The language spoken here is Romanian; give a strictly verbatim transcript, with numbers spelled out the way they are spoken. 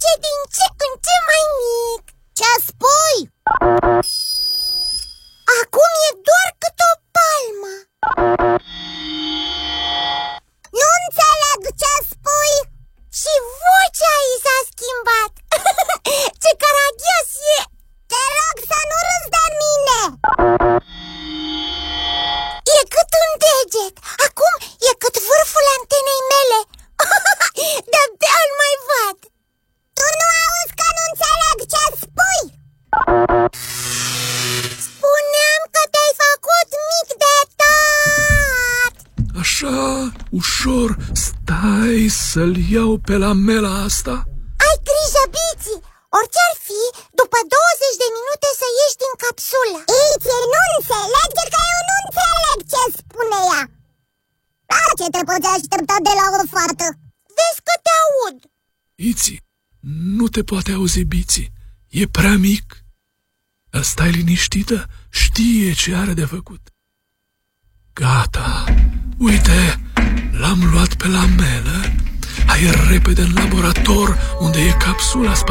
face din ce în ce mai mic. Ce spui? Acum e doar cât o palmă. Nu înțeleg ce spui. Și vocea ei s-a schimbat. Ce caragios e. Te rog să nu râzi de mine. E cât un deget. Acum e cât vârful antenei mele. De-abia îl mai văd. Tu nu auzi că nu înțeleg ce spui? Spuneam că te-ai făcut mic de tot. Așa, ușor, stai să-l iau pe lamela asta. Ai grijă, Biții. Orice-ar fi, după douăzeci de minute să ieși din capsulă. Ei, ce nu înțelege că eu nu înțeleg ce spune ea. La ce te poți aștepta de la o fată? Vezi că te aud. Iți, nu te poate auzi Biții. E prea mic. Dar stai liniștită, știe ce are de făcut. Gata, uite, l-am luat pe lamelă. Hai repede în laborator unde e capsula